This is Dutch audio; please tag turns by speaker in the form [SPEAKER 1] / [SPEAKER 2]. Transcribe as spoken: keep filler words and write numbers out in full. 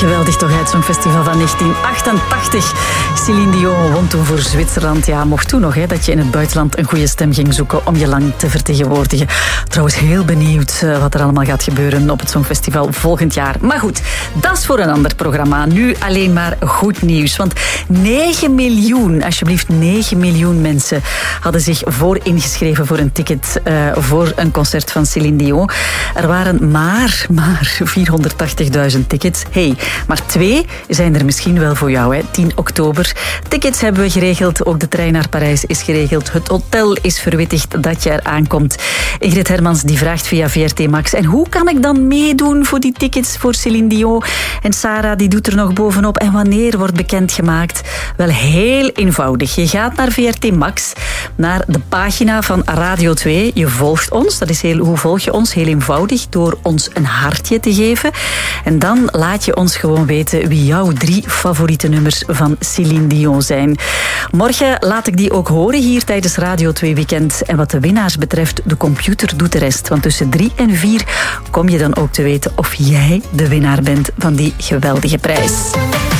[SPEAKER 1] Geweldig toch, het Songfestival van negentien achtentachtig. Céline Dion won toen voor Zwitserland. Ja, mocht toen nog hè, dat je in het buitenland een goede stem ging zoeken om je lang te vertegenwoordigen. Trouwens, heel benieuwd wat er allemaal gaat gebeuren op het Songfestival volgend jaar. Maar goed, dat is voor een ander programma. Nu alleen maar goed nieuws. Want negen miljoen, alsjeblieft negen miljoen mensen hadden zich voor ingeschreven voor een ticket uh, voor een concert van Céline Dion. Er waren maar, maar vierhonderdtachtigduizend tickets. Hey, maar twee zijn er misschien wel voor jou, hè. tien oktober. Tickets hebben we geregeld. Ook de trein naar Parijs is geregeld. Het hotel is verwittigd dat je er aankomt. Ingrid Hermans die vraagt via V R T Max. En hoe kan ik dan meedoen voor die tickets voor Céline Dion? En Sarah die doet er nog bovenop. En wanneer wordt bekendgemaakt? Wel heel eenvoudig. Je gaat naar V R T Max, naar de pagina van Radio twee. Je volgt ons. Dat is heel, hoe volg je ons? Heel eenvoudig. Door ons een hartje te geven. En dan laat je ons gewoon weten wie jouw drie favoriete nummers van Céline Dion zijn. Morgen laat ik die ook horen hier tijdens Radio twee Weekend. En wat de winnaars betreft, de computer doet de rest. Want tussen drie en vier kom je dan ook te weten of jij de winnaar bent van die geweldige prijs.